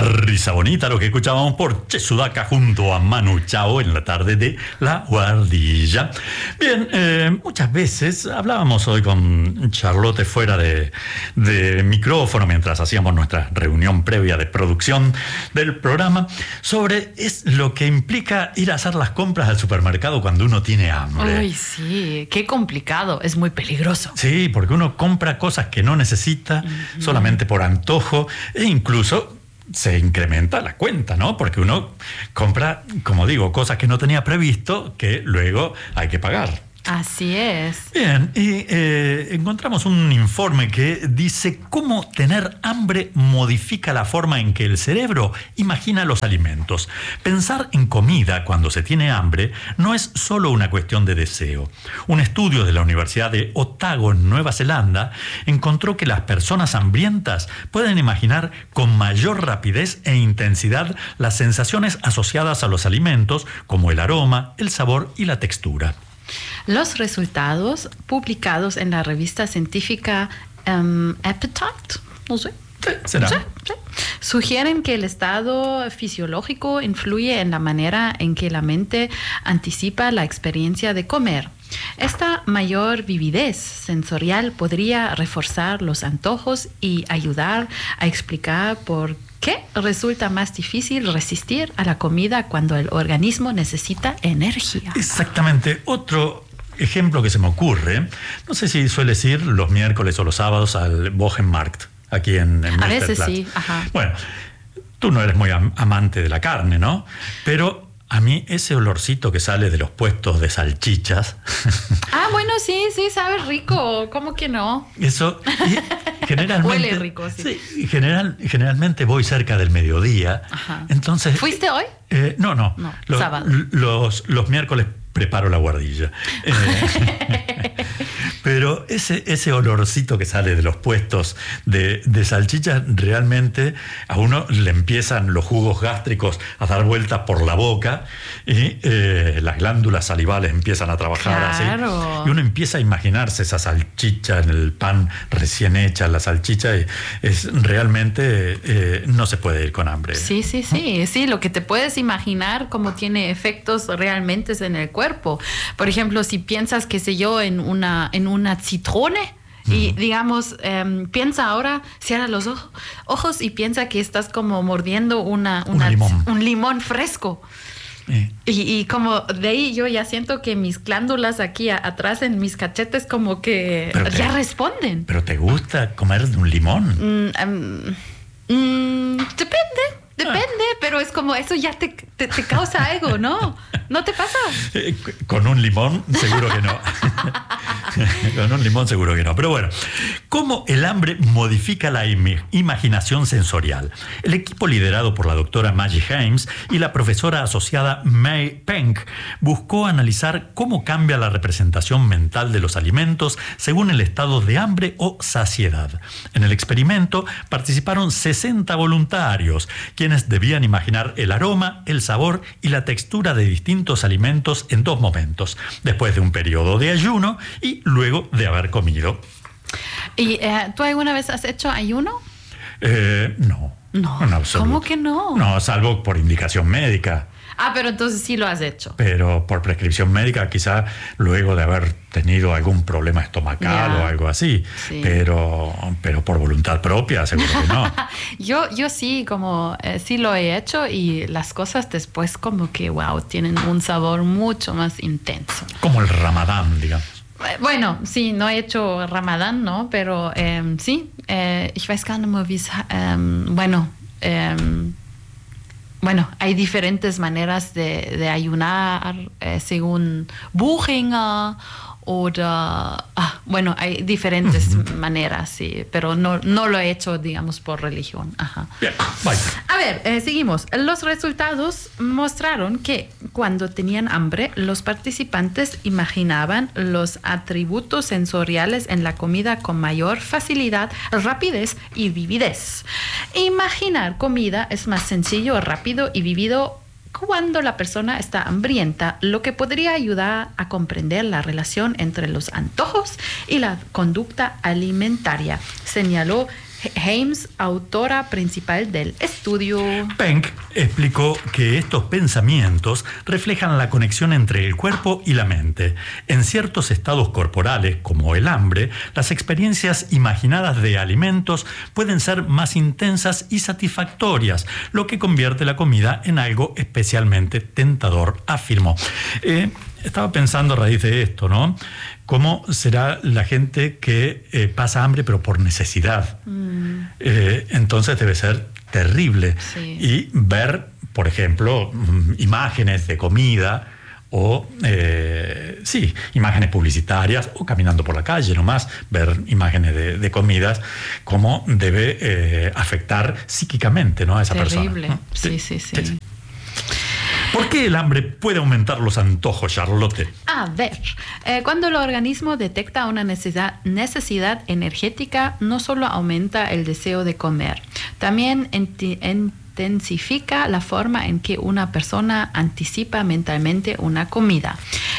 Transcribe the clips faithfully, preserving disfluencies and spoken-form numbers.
Risa bonita, lo que escuchábamos por Che Sudaca junto a Manu Chao en la tarde de La Guardilla. Bien, eh, muchas veces hablábamos hoy con Charlotte fuera de, de micrófono mientras hacíamos nuestra reunión previa de producción del programa sobre es lo que implica ir a hacer las compras al supermercado cuando uno tiene hambre. Uy, sí, qué complicado, es muy peligroso. Sí, porque uno compra cosas que no necesita uh-huh. solamente por antojo e incluso se incrementa la cuenta, ¿no? Porque uno compra, como digo, cosas que no tenía previsto que luego hay que pagar. Así es. Bien, y eh, encontramos un informe que dice cómo tener hambre modifica la forma en que el cerebro imagina los alimentos. Pensar en comida cuando se tiene hambre no es solo una cuestión de deseo. Un estudio de la Universidad de Otago, en Nueva Zelanda, encontró que las personas hambrientas pueden imaginar con mayor rapidez e intensidad las sensaciones asociadas a los alimentos, como el aroma, el sabor y la textura. Los resultados publicados en la revista científica um, Appetite, no sé, sí, será. Sí, sí, sugieren que el estado fisiológico influye en la manera en que la mente anticipa la experiencia de comer. Esta mayor vividez sensorial podría reforzar los antojos y ayudar a explicar por qué resulta más difícil resistir a la comida cuando el organismo necesita energía. Exactamente. Otro ejemplo que se me ocurre, no sé si sueles ir los miércoles o los sábados al Wochenmarkt, aquí en, en A veces Platz. sí, ajá. Bueno, tú no eres muy am- amante de la carne, ¿no? Pero a mí ese olorcito que sale de los puestos de salchichas. Ah, bueno, sí, sí, sabe rico. ¿Cómo que no? Eso y generalmente. Huele rico, sí. Sí, general, generalmente voy cerca del mediodía. Ajá. Entonces. ¿Fuiste hoy? Eh, no, no. No, Lo, sábado. Los, los miércoles preparo la guardilla. Eh, pero ese, ese olorcito que sale de los puestos de, de salchichas, realmente a uno le empiezan los jugos gástricos a dar vueltas por la boca y eh, las glándulas salivales empiezan a trabajar claro. así. Y uno empieza a imaginarse esa salchicha en el pan recién hecha, la salchicha, y es realmente eh, no se puede ir con hambre. Sí, sí, sí. Sí, lo que te puedes imaginar cómo tiene efectos realmente en el cuerpo. Por ejemplo, si piensas, qué sé yo, en una, en una citrone, y digamos, eh, piensa ahora, cierra los ojo, ojos y piensa que estás como mordiendo una, una, un, limón. un limón fresco. Eh. Y, y como de ahí yo ya siento que mis glándulas aquí a, atrás en mis cachetes como que Pero ya te, responden. ¿Pero te gusta comer de un limón? Mm, um, mm, depende. Depende, ah. pero es como eso ya te, te, te causa algo, ¿no? ¿No te pasa? Eh, con un limón, seguro que no. Con un limón, seguro que no. Pero bueno, ¿cómo el hambre modifica la im- imaginación sensorial? El equipo liderado por la doctora Maggie Hames y la profesora asociada May Penk buscó analizar cómo cambia la representación mental de los alimentos según el estado de hambre o saciedad. En el experimento participaron sesenta voluntarios, quienes debían imaginar el aroma, el sabor y la textura de distintos alimentos en dos momentos, después de un periodo de ayuno y luego de haber comido. ¿Y eh, tú alguna vez has hecho ayuno? Eh, no. No, en absoluto. ¿Cómo que no? No, salvo por indicación médica. Ah, pero entonces sí lo has hecho. Pero por prescripción médica, quizá luego de haber tenido algún problema estomacal yeah. o algo así. Sí. Pero, pero por voluntad propia, seguro que no. yo, yo sí, como eh, sí lo he hecho y las cosas después como que, wow, tienen un sabor mucho más intenso. Como el Ramadán, digamos. Bueno, sí, no he hecho Ramadán, ¿no? Pero eh, sí, eh, ich weiß gar nicht mehr, wie es, eh, bueno, eh, bueno, hay diferentes maneras de, de ayunar eh, según Buchinger oder, ah, bueno, hay diferentes uh-huh. maneras, sí, pero no, no lo he hecho, digamos, por religión. Ajá. Bien, vaya. A ver, eh, seguimos. Los resultados mostraron que cuando tenían hambre, los participantes imaginaban los atributos sensoriales en la comida con mayor facilidad, rapidez y vividez. Imaginar comida es más sencillo, rápido y vivido cuando la persona está hambrienta, lo que podría ayudar a comprender la relación entre los antojos y la conducta alimentaria, señaló Hames, autora principal del estudio. Penck explicó que estos pensamientos reflejan la conexión entre el cuerpo y la mente. En ciertos estados corporales, como el hambre, las experiencias imaginadas de alimentos pueden ser más intensas y satisfactorias, lo que convierte la comida en algo especialmente tentador, afirmó. Eh, estaba pensando a raíz de esto, ¿no? ¿Cómo será la gente que eh, pasa hambre pero por necesidad? Mm. Eh, entonces debe ser terrible. Sí. Y ver, por ejemplo, imágenes de comida o, eh, sí, imágenes publicitarias o caminando por la calle nomás, ver imágenes de, de comidas, cómo debe eh, afectar psíquicamente, ¿no? a esa terrible. persona. Sí, sí, sí. sí. sí. ¿Por qué el hambre puede aumentar los antojos, Charlotte? A ver, eh, cuando el organismo detecta una necesidad, necesidad energética, no solo aumenta el deseo de comer, también enti- intensifica la forma en que una persona anticipa mentalmente una comida.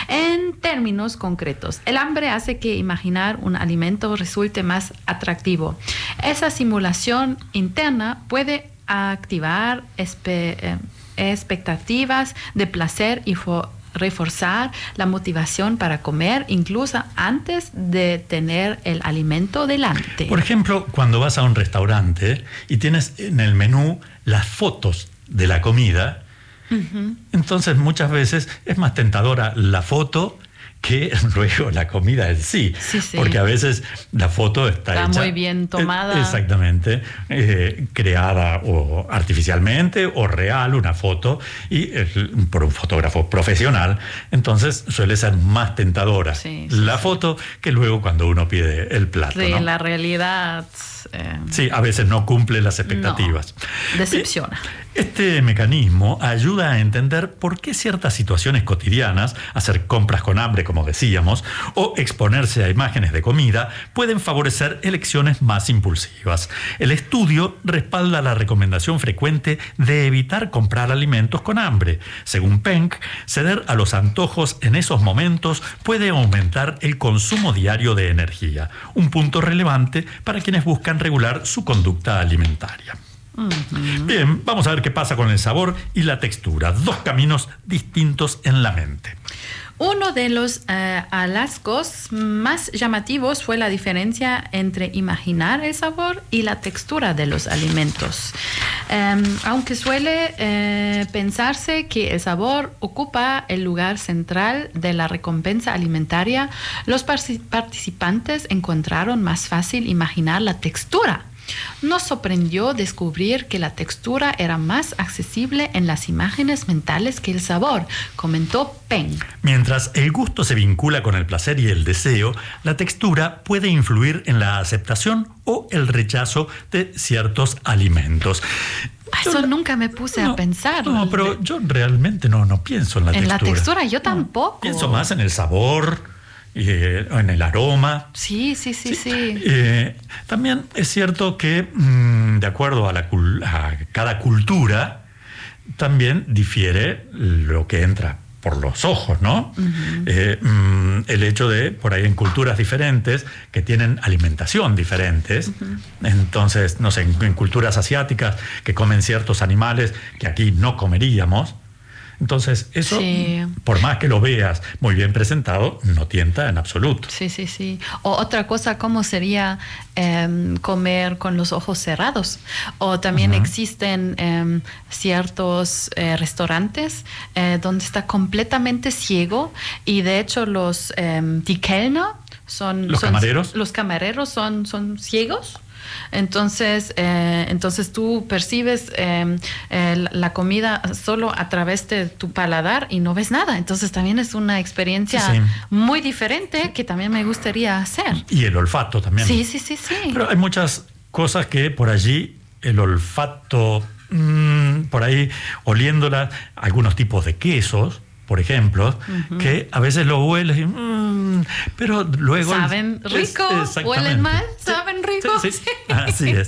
En términos concretos, el hambre hace que imaginar un alimento resulte más atractivo. Esa simulación interna puede activar espe- eh, expectativas de placer y fo- reforzar la motivación para comer incluso antes de tener el alimento delante. Por ejemplo, cuando vas a un restaurante y tienes en el menú las fotos de la comida, uh-huh. entonces muchas veces es más tentadora la foto que luego la comida en sí, sí, sí. porque a veces la foto está, está hecha, muy bien tomada, exactamente, eh, creada o artificialmente o real, una foto y eh, por un fotógrafo profesional, entonces suele ser más tentadora sí, sí, la sí. foto que luego cuando uno pide el plato. Sí, ¿no? la realidad eh, sí, a veces no cumple las expectativas. No, decepciona. Este mecanismo ayuda a entender por qué ciertas situaciones cotidianas, hacer compras con hambre, como decíamos, o exponerse a imágenes de comida, pueden favorecer elecciones más impulsivas. El estudio respalda la recomendación frecuente de evitar comprar alimentos con hambre. Según Penck, ceder a los antojos en esos momentos puede aumentar el consumo diario de energía, un punto relevante para quienes buscan regular su conducta alimentaria. Uh-huh. Bien, vamos a ver qué pasa con el sabor y la textura. Dos caminos distintos en la mente. Uno de los uh, hallazgos más llamativos fue la diferencia entre imaginar el sabor y la textura de los alimentos. Um, aunque suele uh, pensarse que el sabor ocupa el lugar central de la recompensa alimentaria, los participantes encontraron más fácil imaginar la textura. Nos sorprendió descubrir que la textura era más accesible en las imágenes mentales que el sabor, comentó Penck. Mientras el gusto se vincula con el placer y el deseo, la textura puede influir en la aceptación o el rechazo de ciertos alimentos. Eso yo, nunca me puse no, a pensar. No, pero yo realmente no, no pienso en la en textura. En la textura yo tampoco. No, pienso más en el sabor. Eh, en el aroma. Sí, sí, sí, sí. sí. Eh, también es cierto que, mmm, de acuerdo a, la, a cada cultura, también difiere lo que entra por los ojos, ¿no? Uh-huh. Eh, mmm, el hecho de, por ahí en culturas diferentes, que tienen alimentación diferentes, uh-huh. entonces, no sé, en, en culturas asiáticas que comen ciertos animales que aquí no comeríamos. Entonces, eso, sí. por más que lo veas muy bien presentado, no tienta en absoluto. Sí, sí, sí. O otra cosa, ¿cómo sería eh, comer con los ojos cerrados? O también uh-huh. existen eh, ciertos eh, restaurantes eh, donde está completamente ciego y de hecho los eh, die Kellner son... ¿Los son, camareros? Los camareros son, son ciegos. Entonces, eh, entonces tú percibes eh, eh, la comida solo a través de tu paladar y no ves nada. Entonces también es una experiencia sí, sí. muy diferente que también me gustaría hacer. Y el olfato también. Sí, sí, sí, sí. Pero hay muchas cosas que por allí el olfato, mmm, por ahí oliéndolas, algunos tipos de quesos, por ejemplo, uh-huh. que a veces lo hueles y, mmm, pero luego... ¿Saben rico? ¿Huelen mal? ¿Saben rico? Sí, sí, sí. Así es.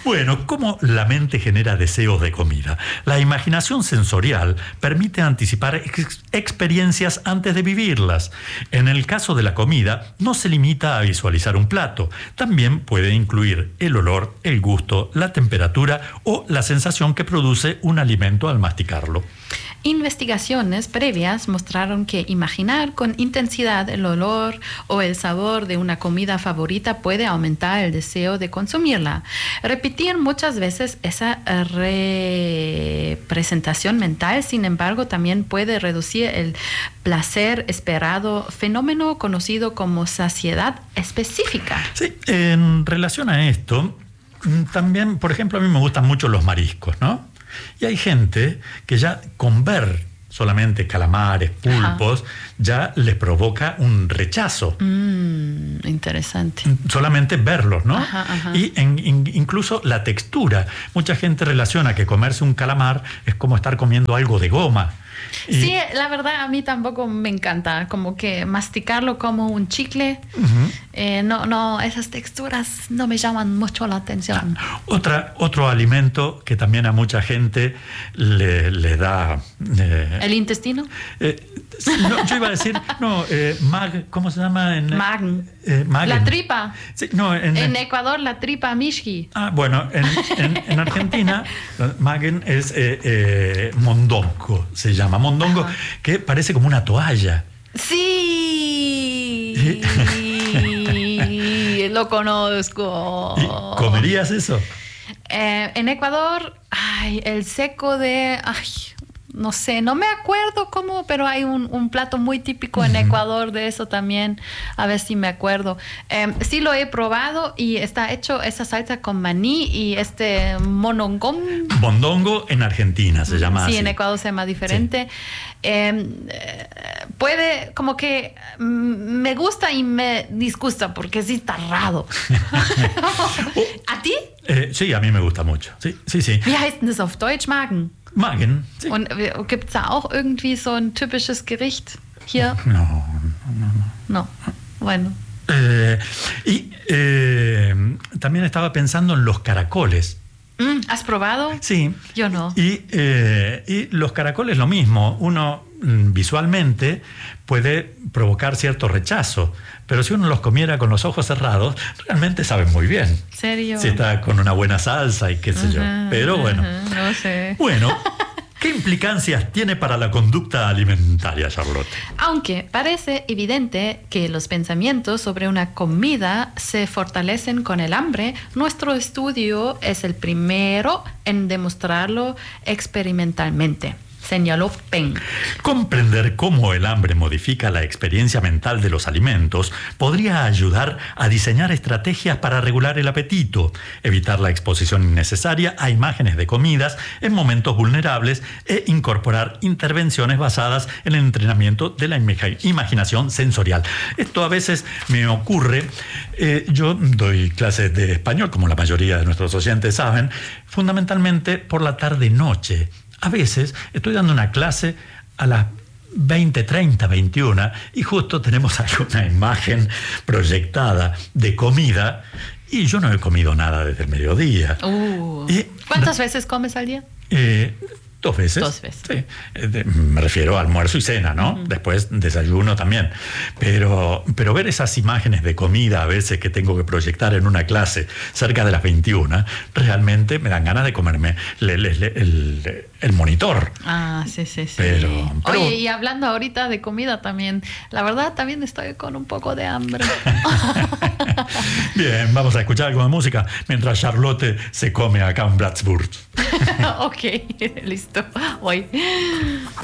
Bueno, ¿cómo la mente genera deseos de comida? La imaginación sensorial permite anticipar ex- experiencias antes de vivirlas. En el caso de la comida, no se limita a visualizar un plato. También puede incluir el olor, el gusto, la temperatura o la sensación que produce un alimento al masticarlo. Investigaciones previas mostraron que imaginar con intensidad el olor o el sabor de una comida favorita puede aumentar el deseo de consumirla. Repetir muchas veces esa representación mental, sin embargo, también puede reducir el placer esperado, fenómeno conocido como saciedad específica. Sí, en relación a esto, también, por ejemplo, a mí me gustan mucho los mariscos, ¿no? Y hay gente que ya con ver solamente calamares, pulpos, ajá, ya les provoca un rechazo. Mm, interesante. Solamente verlos, ¿no? Ajá, ajá. Y en, in, incluso la textura. Mucha gente relaciona que comerse un calamar es como estar comiendo algo de goma. Y sí, la verdad a mí tampoco me encanta, como que masticarlo como un chicle, uh-huh. eh, no, no, esas texturas no me llaman mucho la atención. Otra, otro alimento que también a mucha gente le, le da... Eh, ¿El intestino? Eh, no, yo iba a decir, no, eh, mag, ¿cómo se llama? En, Magen. Eh, magen. La tripa. Sí, no, en, en Ecuador la tripa mishki. Ah, bueno, en, en, en Argentina magen es eh, eh, mondongo, se llama mondongo, ajá, que parece como una toalla. Sí, lo conozco. ¿Y comerías eso? Eh, en Ecuador, ay, el seco de... Ay, no sé, no me acuerdo cómo, pero hay un, un plato muy típico en Ecuador de eso también. A ver si me acuerdo. Eh, sí lo he probado y está hecho esa salsa con maní y este monongón. Mondongo en Argentina se llama sí, así. Sí, en Ecuador se llama diferente. Sí. Eh, puede, como que me gusta y me disgusta porque sí está raro. ¿A ti? Eh, sí, a mí me gusta mucho. Sí, sí, sí. Wie heißt denn das auf Deutsch, Magen? Magen. Sí. Und gibt es da auch irgendwie so ein typisches Gericht hier? No, no, no. No, bueno. Eh, y eh, también estaba pensando en los caracoles. Mm, ¿Has probado? Sí. Yo no. Y, eh, y los caracoles lo mismo. Uno mm, visualmente puede provocar cierto rechazo, pero si uno los comiera con los ojos cerrados, realmente saben muy bien. ¿En serio? Si está con una buena salsa y qué sé uh-huh, yo. Pero bueno. Uh-huh, no sé. Bueno, ¿qué implicancias tiene para la conducta alimentaria, Charlotte? Aunque parece evidente que los pensamientos sobre una comida se fortalecen con el hambre, nuestro estudio es el primero en demostrarlo experimentalmente. Señaló Peng. Comprender cómo el hambre modifica la experiencia mental de los alimentos podría ayudar a diseñar estrategias para regular el apetito, evitar la exposición innecesaria a imágenes de comidas en momentos vulnerables e incorporar intervenciones basadas en el entrenamiento de la imag- imaginación sensorial. Esto a veces me ocurre. Eh, yo doy clases de español, como la mayoría de nuestros oyentes saben, fundamentalmente por la tarde-noche. A veces estoy dando una clase a las veinte, treinta, veintiuna y justo tenemos alguna imagen proyectada de comida y yo no he comido nada desde el mediodía. Uh, y, ¿Cuántas veces comes al día? Eh, Dos veces. Dos veces. Sí. De, me refiero a almuerzo y cena, ¿no? Uh-huh. Después desayuno también. Pero, pero ver esas imágenes de comida a veces que tengo que proyectar en una clase cerca de las veintiuna, realmente me dan ganas de comerme el, el, el, el monitor. Ah, sí, sí, sí. Pero, pero... Oye, y hablando ahorita de comida también, la verdad también estoy con un poco de hambre. Bien, vamos a escuchar algo de música mientras Charlotte se come acá un Bratwurst. Ok, listo. Hoy.